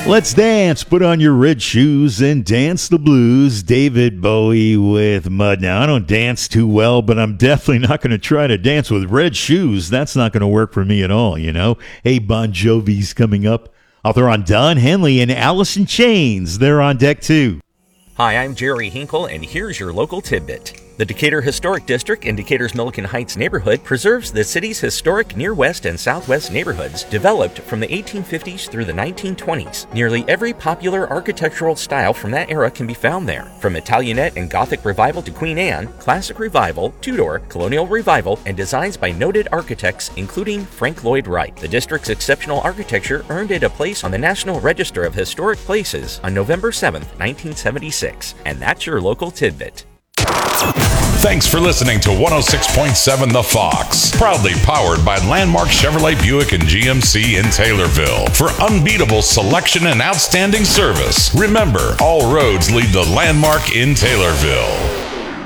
Let's dance. Put on your red shoes and dance the blues. David Bowie with Mud. Now, I don't dance too well, but I'm definitely not going to try to dance with red shoes. That's not going to work for me at all, you know. Hey, Bon Jovi's coming up. I'll throw on Don Henley and Alice in Chains. They're on deck too. Hi, I'm Jerry Hinkle, and here's your local tidbit. The Decatur Historic District in Decatur's Milliken Heights neighborhood preserves the city's historic near west and southwest neighborhoods developed from the 1850s through the 1920s. Nearly every popular architectural style from that era can be found there, from Italianate and Gothic Revival to Queen Anne, Classic Revival, Tudor, Colonial Revival, and designs by noted architects including Frank Lloyd Wright. The district's exceptional architecture earned it a place on the National Register of Historic Places on November 7, 1976. And that's your local tidbit. Thanks for listening to 106.7 The Fox, proudly powered by Landmark Chevrolet Buick and GMC in Taylorville. For unbeatable selection and outstanding service, remember, all roads lead to Landmark in Taylorville.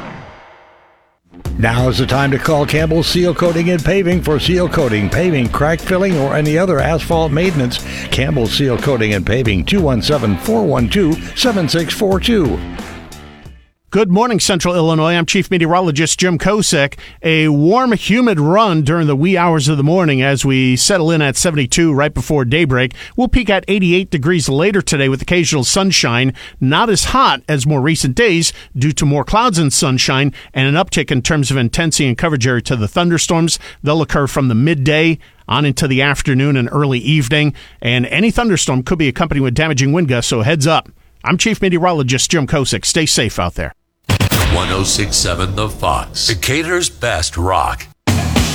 Now is the time to call Campbell Seal Coating and Paving for seal coating, paving, crack filling, or any other asphalt maintenance. Campbell Seal Coating and Paving, 217-412-7642. Good morning, Central Illinois. I'm Chief Meteorologist Jim Kosick. A warm, humid run during the wee hours of the morning as we settle in at 72 right before daybreak. We'll peak at 88 degrees later today with occasional sunshine. Not as hot as more recent days due to more clouds and sunshine and an uptick in terms of intensity and coverage area to the thunderstorms. They'll occur from the midday on into the afternoon and early evening. And any thunderstorm could be accompanied with damaging wind gusts, so heads up. I'm Chief Meteorologist Jim Kosick. Stay safe out there. 106.7 The Fox, Decatur's best rock.